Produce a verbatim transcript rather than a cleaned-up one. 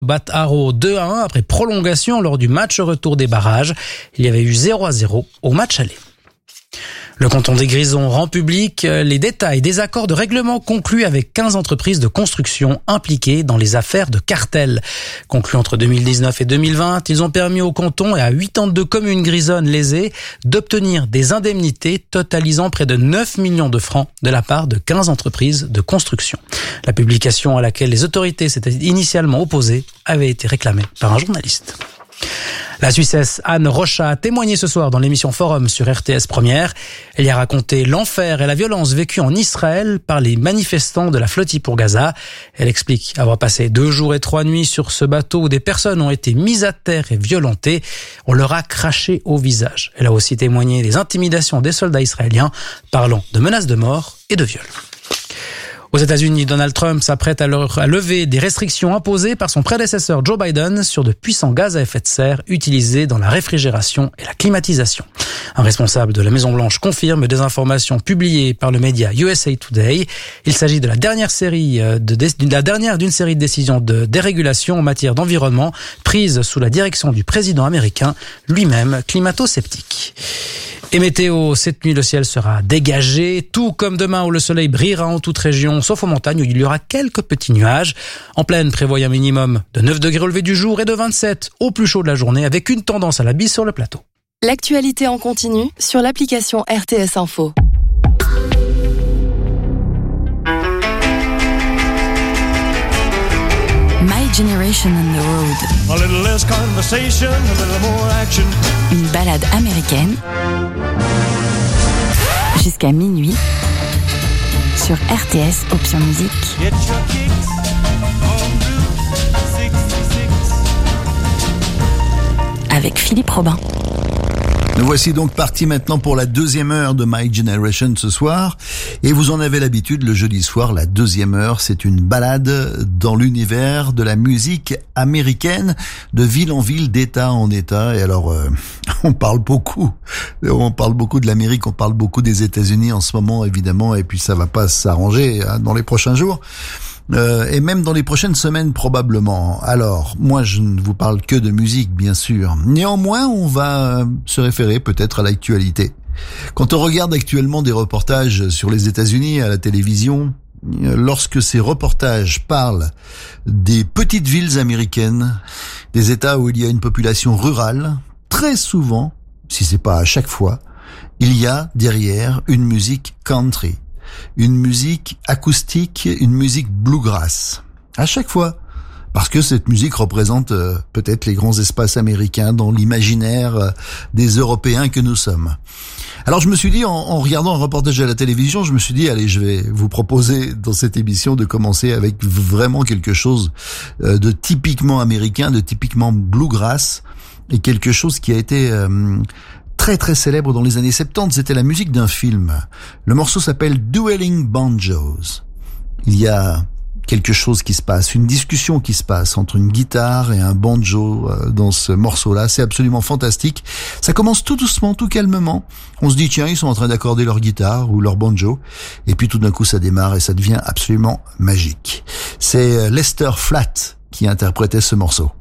bat Haro deux à un après prolongation lors du match retour des barrages. Il y avait eu zéro à zéro au match aller. Le canton des Grisons rend public les détails des accords de règlement conclus avec quinze entreprises de construction impliquées dans les affaires de cartel. Conclus entre deux mille dix-neuf et deux mille vingt, ils ont permis au canton et à quatre-vingt-deux communes grisonnes lésées d'obtenir des indemnités totalisant près de neuf millions de francs de la part de quinze entreprises de construction. La publication à laquelle les autorités s'étaient initialement opposées avait été réclamée par un journaliste. La Suissesse Anne Rocha a témoigné ce soir dans l'émission Forum sur R T S Première. Elle y a raconté l'enfer et la violence vécue en Israël par les manifestants de la flottille pour Gaza. Elle explique avoir passé deux jours et trois nuits sur ce bateau où des personnes ont été mises à terre et violentées. On leur a craché au visage. Elle a aussi témoigné des intimidations des soldats israéliens, parlant de menaces de mort et de viol. Aux États-Unis, Donald Trump s'apprête à lever des restrictions imposées par son prédécesseur Joe Biden sur de puissants gaz à effet de serre utilisés dans la réfrigération et la climatisation. Un responsable de la Maison-Blanche confirme des informations publiées par le média U S A Today. Il s'agit de la dernière série de, de la dernière d'une série de décisions de dérégulation en matière d'environnement prises sous la direction du président américain, lui-même climato-sceptique. Et météo, cette nuit, le ciel sera dégagé, tout comme demain où le soleil brillera en toute région, sauf aux montagnes où il y aura quelques petits nuages. En plaine, prévoyez un minimum de neuf degrés au lever du jour et de vingt-sept au plus chaud de la journée, avec une tendance à la bise sur le plateau. L'actualité en continu sur l'application R T S Info. My Generation on the Road. A little less conversation, a little more action. Une balade américaine jusqu'à minuit sur R T S Option Musique. Get your kicks on Route soixante-six. Avec Philippe Robin. Nous voici donc partis maintenant pour la deuxième heure de My Generation ce soir. Et vous en avez l'habitude, le jeudi soir, la deuxième heure, c'est une balade dans l'univers de la musique américaine, de ville en ville, d'état en état. Et alors, euh, on parle beaucoup, on parle beaucoup de l'Amérique, on parle beaucoup des États-Unis en ce moment, évidemment, et puis ça va pas s'arranger hein, dans les prochains jours. Euh, et même dans les prochaines semaines probablement. Alors, moi je ne vous parle que de musique bien sûr. Néanmoins, on va se référer peut-être à l'actualité. Quand on regarde actuellement des reportages sur les États-Unis à la télévision, lorsque ces reportages parlent des petites villes américaines, des États où il y a une population rurale, très souvent, si c'est pas à chaque fois, il y a derrière une musique country. Une musique acoustique, une musique bluegrass. À chaque fois. Parce que cette musique représente euh, peut-être les grands espaces américains dans l'imaginaire euh, des Européens que nous sommes. Alors je me suis dit, en, en regardant un reportage à la télévision, je me suis dit, allez, je vais vous proposer dans cette émission de commencer avec vraiment quelque chose euh, de typiquement américain, de typiquement bluegrass, et quelque chose qui a été... Euh, très très célèbre dans les années soixante-dix, c'était la musique d'un film. Le morceau s'appelle Dueling Banjos. Il y a quelque chose qui se passe, une discussion qui se passe entre une guitare et un banjo dans ce morceau-là. C'est absolument fantastique. Ça commence tout doucement, tout calmement. On se dit, tiens, ils sont en train d'accorder leur guitare ou leur banjo. Et puis tout d'un coup, ça démarre et ça devient absolument magique. C'est Lester Flatt qui interprétait ce morceau.